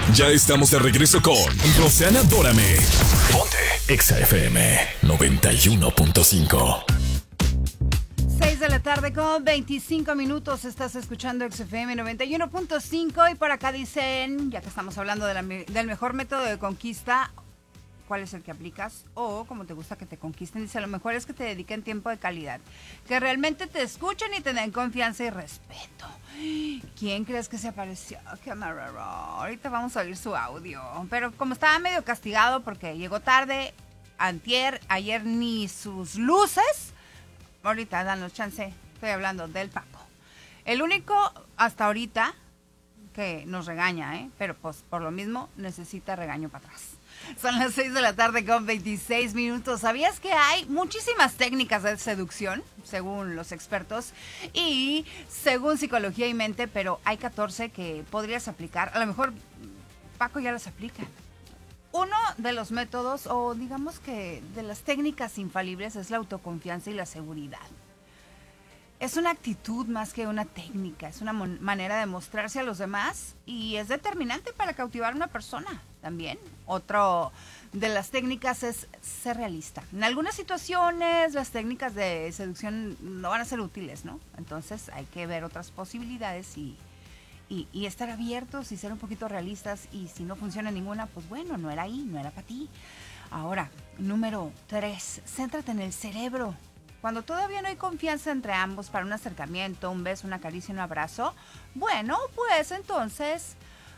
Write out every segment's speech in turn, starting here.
Ya estamos de regreso con Roseanne Adórame. Ponte Exa FM 91.5. 6 de la tarde con 25 minutos. Estás escuchando XFM 91.5 y por acá dicen, ya que estamos hablando del mejor método de conquista, ¿cuál es el que aplicas? O cómo te gusta que te conquisten. Dice, lo mejor es que te dediquen tiempo de calidad, que realmente te escuchen y te den confianza y respeto. ¿Quién crees que se apareció? Qué raro. Ahorita vamos a oír su audio. Pero como estaba medio castigado porque llegó tarde, ayer ni sus luces, ahorita danos chance. Estoy hablando del Paco. El único hasta ahorita que nos regaña, pero pues por lo mismo necesita regaño para atrás. Son las 6 de la tarde con 26 minutos. ¿Sabías que hay muchísimas técnicas de seducción, según los expertos, y según psicología y mente, pero hay 14 que podrías aplicar? A lo mejor Paco ya las aplica. Uno de los métodos, o digamos que de las técnicas infalibles, es la autoconfianza y la seguridad. Es una actitud más que una técnica, es una manera de mostrarse a los demás y es determinante para cautivar a una persona también. Otro de las técnicas es ser realista. En algunas situaciones las técnicas de seducción no van a ser útiles, ¿no? Entonces hay que ver otras posibilidades y estar abiertos y ser un poquito realistas, y si no funciona ninguna, pues bueno, no era ahí, no era para ti. Ahora, número 3, céntrate en el cerebro. Cuando todavía no hay confianza entre ambos para un acercamiento, un beso, una caricia, un abrazo, bueno, pues entonces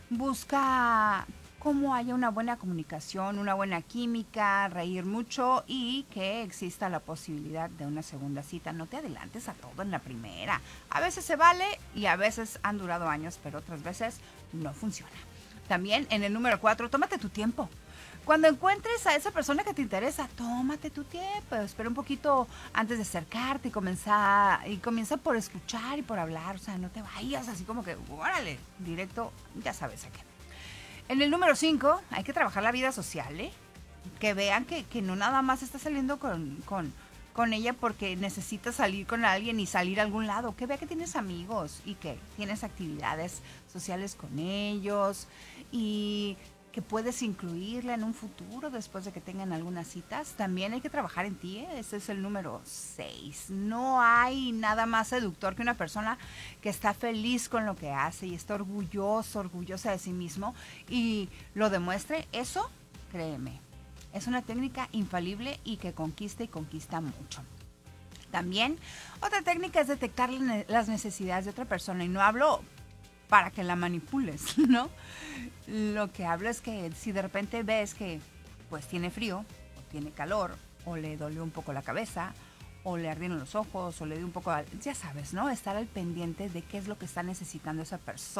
busca cómo haya una buena comunicación, una buena química, reír mucho y que exista la posibilidad de una segunda cita. No te adelantes a todo en la primera. A veces se vale y a veces han durado años, pero otras veces no funciona. También en el número 4, tómate tu tiempo. Cuando encuentres a esa persona que te interesa, tómate tu tiempo, espera un poquito antes de acercarte y comienza por escuchar y por hablar. O sea, no te vayas así como que, órale, directo, ya sabes a qué. En el número 5, hay que trabajar la vida social, que vean que no nada más estás saliendo con ella porque necesitas salir con alguien y salir a algún lado, que vea que tienes amigos y que tienes actividades sociales con ellos y que puedes incluirla en un futuro después de que tengan algunas citas. También hay que trabajar en ti, ese es el número 6. No hay nada más seductor que una persona que está feliz con lo que hace y está orgullosa de sí mismo y lo demuestre. Eso, créeme, es una técnica infalible y que conquista y conquista mucho. También, otra técnica es detectar las necesidades de otra persona, y no hablo para que la manipules, ¿no? Lo que hablo es que si de repente ves que pues tiene frío, o tiene calor, o le dolió un poco la cabeza, o le ardieron los ojos, o le dio un poco, ya sabes, ¿no? Estar al pendiente de qué es lo que está necesitando esa persona.